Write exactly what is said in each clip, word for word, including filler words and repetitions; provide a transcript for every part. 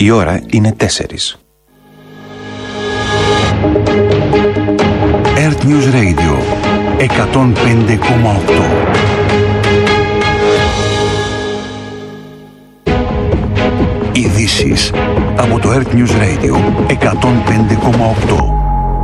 Η ώρα είναι τέσσερις. Earth News Radio εκατόν πέντε κόμμα οκτώ. Ειδήσεις από το Earth News Radio εκατόν πέντε κόμμα οκτώ.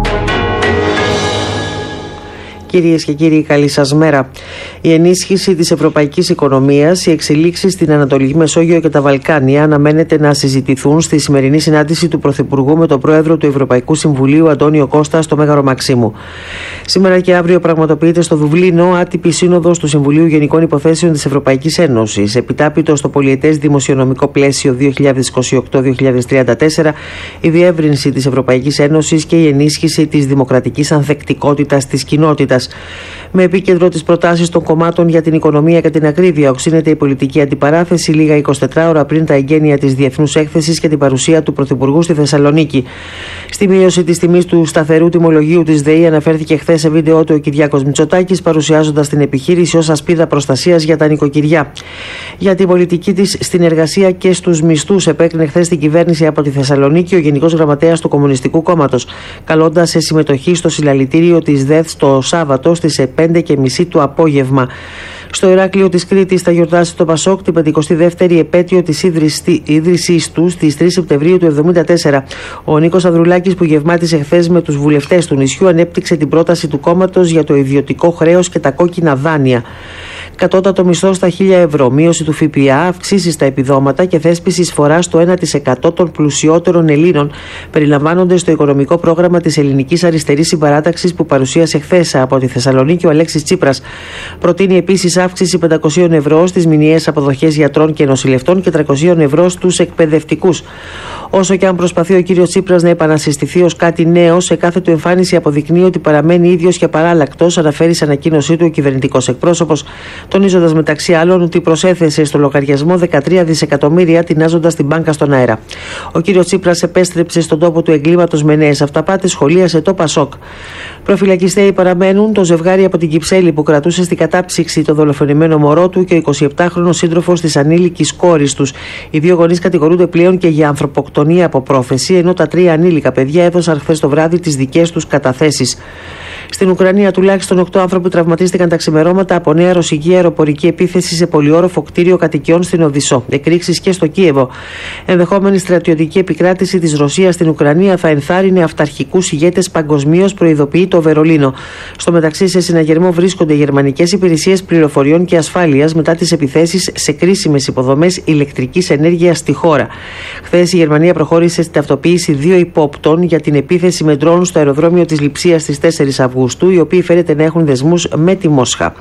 Κυρίες και κύριοι, καλή σας μέρα. Η ενίσχυση της ευρωπαϊκής οικονομίας, οι εξελίξεις στην Ανατολική Μεσόγειο και τα Βαλκάνια αναμένεται να συζητηθούν στη σημερινή συνάντηση του Πρωθυπουργού με τον Πρόεδρο του Ευρωπαϊκού Συμβουλίου, Αντώνιο Κώστα, στο Μέγαρο Μαξίμου. Σήμερα και αύριο πραγματοποιείται στο Δουβλίνο άτυπη σύνοδος του Συμβουλίου Γενικών Υποθέσεων της Ευρωπαϊκής Ένωσης, επιτάπητο στο πολιετές δημοσιονομικό πλαίσιο δύο χιλιάδες είκοσι οκτώ με δύο χιλιάδες τριάντα τέσσερα, η διεύρυνση της Ευρωπαϊκής Ένωσης και η ενίσχυση της δημοκρατικής ανθεκτικότητας της κοινότητας. Με επίκεντρο τις προτάσεις των κομμάτων για την οικονομία και την ακρίβεια, οξύνεται η πολιτική αντιπαράθεση λίγα εικοσιτέσσερις ώρα πριν τα εγγένεια της Διεθνούς Έκθεσης και την παρουσία του Πρωθυπουργού στη Θεσσαλονίκη. Στη μείωση της τιμής του σταθερού τιμολογίου της ΔΕΗ αναφέρθηκε χθες σε βίντεο του ο Κυριάκος Μητσοτάκης, παρουσιάζοντας την επιχείρηση ως ασπίδα προστασίας για τα νοικοκυριά. Για την πολιτική της στην εργασία και στους μισθούς, επέκρινε χθες την κυβέρνηση από τη Θεσσαλονίκη ο Γενικός Γραμματέας του Κομμουνιστικού Κόμματος, καλώντας σε συμμετοχή στο συλλαλητήριο της ΔΕΘ το Σάββατο στις πέντε και μισή το απόγευμα. Στο Ηράκλειο της Κρήτης θα γιορτάσει το Πασόκ την πενηκοστή δεύτερη επέτειο της ίδρυσής του στις τρεις Σεπτεμβρίου του εβδομήντα τέσσερα. Ο Νίκος Ανδρουλάκης, που γευμάτισε χθες με τους βουλευτές του νησιού, ανέπτυξε την πρόταση του κόμματος για το ιδιωτικό χρέος και τα κόκκινα δάνεια. Κατώτατο μισθό στα χίλια ευρώ, μείωση του ΦΠΑ, αυξήσεις στα επιδόματα και θέσπιση εισφορά στο ένα τοις εκατό των πλουσιότερων Ελλήνων περιλαμβάνονται στο οικονομικό πρόγραμμα της Ελληνικής Αριστερής Συμπαράταξης που παρουσίασε χθες από τη Θεσσαλονίκη ο Αλέξης Τσίπρας. Προτείνει επίσης αύξηση πεντακόσια ευρώ στις μηνιαίες αποδοχές γιατρών και νοσηλευτών και τριακόσια ευρώ στους εκπαιδευτικούς. Όσο και αν προσπαθεί ο κύριος Τσίπρας να επανασυστηθεί ως κάτι νέο, σε κάθε του εμφάνιση αποδεικνύει ότι παραμένει ίδιος και παράλλακτος, αναφέρει σε ανακοίνωσή του ο κυβερνητικός εκπρόσωπος, τονίζοντας μεταξύ άλλων ότι προσέθεσε στο λογαριασμό δεκατρία δισεκατομμύρια, τεινάζοντας την μπάνκα στον αέρα. Ο κύριος Τσίπρας επέστρεψε στον τόπο του εγκλήματος με νέες αυταπάτες, σχολίασε το Πασόκ. Προφυλακιστέοι παραμένουν το ζευγάρι από την Κυψέλη που κρατούσε στην κατάψυξη το δολοφονημένο μωρό του και ο εικοσιεπτάχρονος σύντροφος της ανήλικης κόρης τους. Οι δύο γονείς κατηγορούνται πλέον και για ανθρωποκτονία από πρόθεση, ενώ τα τρία ανήλικα παιδιά έδωσαν χθες το βράδυ τις δικές τους καταθέσεις. Στην Ουκρανία, τουλάχιστον οκτώ άνθρωποι τραυματίστηκαν τα ξημερώματα από νέα ρωσική αεροπορική επίθεση σε πολυόροφο κτίριο κατοικιών στην Οδυσσό. Εκρήξεις και στο Κίεβο. Ενδεχόμενη στρατιωτική επικράτηση της Ρωσίας στην Ουκρανία θα ενθάρρυνε αυταρχικούς ηγέτες παγκοσμίως, προειδοποιεί το Βερολίνο. Στο μεταξύ, σε συναγερμό βρίσκονται γερμανικές υπηρεσίες πληροφοριών και ασφάλειας μετά τις επιθέσεις σε κρίσιμες υποδομές ηλεκτρικής ενέργειας στη χώρα. Χθες η Γερμανία προχώρησε στην ταυτοποίηση δύο υπόπτων για την επίθεση με ντρόουν στο αεροδρόμιο της Λειψίας στις τέσσερις Αυγούστου, οι οποίοι φαίνεται να έχουν δεσμούς με τη Μόσχα.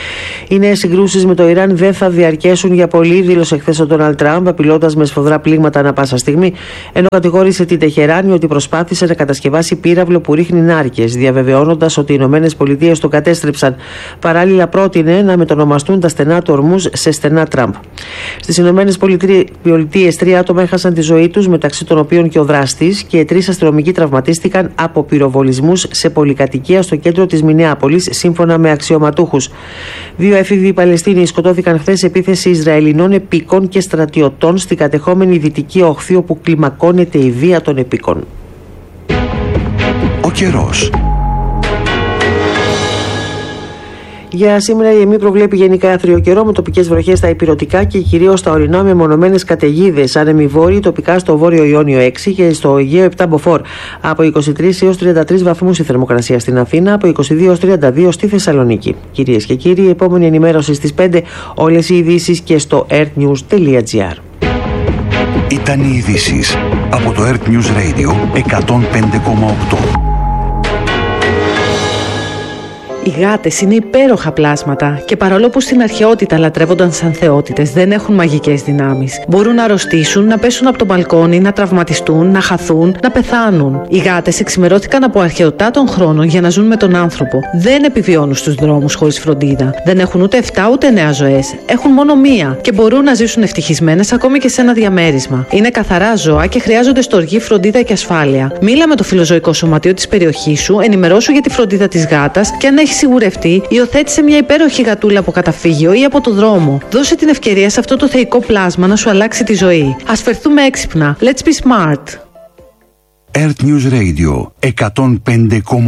Οι νέες συγκρούσεις με το Ιράν δεν θα διαρκέσουν για πολύ, δήλωσε χθες ο Ντόναλντ Τραμπ, απειλώντας με σφοδρά πλήγματα ανά πάσα στιγμή, ενώ κατηγόρησε την Τεχεράνη ότι προσπάθησε να κατασκευάσει πύραυλο που ρίχνει νάρκες, διαβεβαιώνοντας ότι οι Ηνωμένες Πολιτείες το κατέστρεψαν. Παράλληλα, πρότεινε να μετονομαστούν τα στενά του Ορμούζ σε στενά Τραμπ. Στις Ηνωμένες Πολιτείες, τρία άτομα έχασαν τη ζωή τους, μεταξύ των οποίων και ο δράστης, και τρεις αστυνομικοί τραυματίστηκαν από πυροβολισμούς σε πολυκατοικία στο κέντρο της Μινεάπολης, σύμφωνα με αξιωματούχους. Δύο έφηβοι Παλαιστίνοι σκοτώθηκαν χθες σε επίθεση Ισραηλινών επίκων και στρατιωτών στην κατεχόμενη Δυτική Οχθή, όπου κλιμακώνεται η βία των επίκων. Ο καιρός. Για σήμερα η ΕΜΗ προβλέπει γενικά άθριο καιρό με τοπικές βροχές στα ηπειρωτικά και κυρίως στα ορεινά με μονομένες καταιγίδες. Άνεμοι βόρειοι, τοπικά στο βόρειο Ιόνιο έξι και στο Αιγαίο επτά μποφόρ. Από είκοσι τρεις έως τριάντα τρεις βαθμούς η θερμοκρασία στην Αθήνα, από είκοσι δύο έως τριάντα δύο στη Θεσσαλονίκη. Κυρίες και κύριοι, η επόμενη ενημέρωση στις πέντε, όλες οι ειδήσεις και στο earthnews τελεία gr. Ήταν οι ειδήσεις από το Earth News Radio εκατόν πέντε κόμμα οκτώ. Οι γάτες είναι υπέροχα πλάσματα και παρόλο που στην αρχαιότητα λατρεύονταν σαν θεότητες, δεν έχουν μαγικές δυνάμεις. Μπορούν να αρρωστήσουν, να πέσουν από το μπαλκόνι, να τραυματιστούν, να χαθούν, να πεθάνουν. Οι γάτες εξημερώθηκαν από αρχαιοτά των χρόνων για να ζουν με τον άνθρωπο. Δεν επιβιώνουν στους δρόμους χωρίς φροντίδα. Δεν έχουν ούτε εφτά ούτε εννέα ζωές. Έχουν μόνο μία και μπορούν να ζήσουν ευτυχισμένες ακόμη και σε ένα διαμέρισμα. Είναι καθαρά ζώα και χρειάζονται στοργή, φροντίδα και ασφάλεια. Μίλα με το φιλοζωικό σωματείο της περιοχής σου, ενημερώσου για τη φροντίδα της γάτας και αν έχεις σιγουρευτεί, υιοθέτησε μια υπέροχη γατούλα από καταφύγιο ή από το δρόμο. Δώσε την ευκαιρία σε αυτό το θεϊκό πλάσμα να σου αλλάξει τη ζωή. Ας φερθούμε έξυπνα. Let's be smart. Earth News Radio εκατόν πέντε κόμμα